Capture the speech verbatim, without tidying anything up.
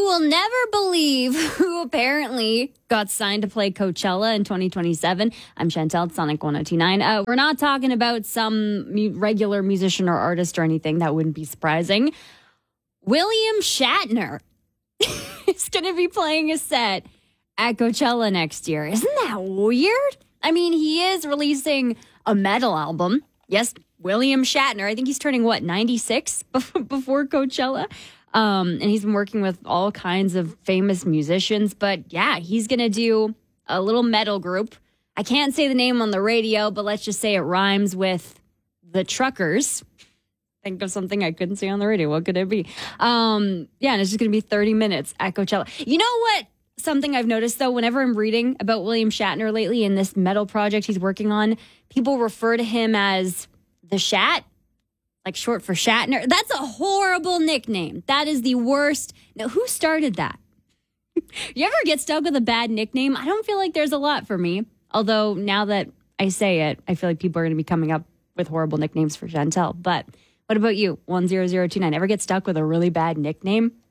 will never believe who apparently got signed to play Coachella in twenty twenty-seven. I'm Chantel at Sonic one oh two point nine. Uh, we're not talking about some mu- regular musician or artist or anything. That wouldn't be surprising. William Shatner is going to be playing a set at Coachella next year. Isn't that weird? I mean, he is releasing a metal album. Yes, William Shatner. I think he's turning, what, ninety-six before Coachella? Um, and he's been working with all kinds of famous musicians. But yeah, he's going to do a little metal group. I can't say the name on the radio, but let's just say it rhymes with the Truckers. Think of something I couldn't say on the radio. What could it be? Um, yeah, and it's just going to be thirty minutes at Coachella. You know what? Something I've noticed, though, whenever I'm reading about William Shatner lately in this metal project he's working on, people refer to him as the Shat. Like short for Shatner. That's a horrible nickname. That is the worst. Now, who started that? You ever get stuck with a bad nickname? I don't feel like there's a lot for me. Although now that I say it, I feel like people are going to be coming up with horrible nicknames for Chantel. But what about you? one zero zero two nine. Ever get stuck with a really bad nickname?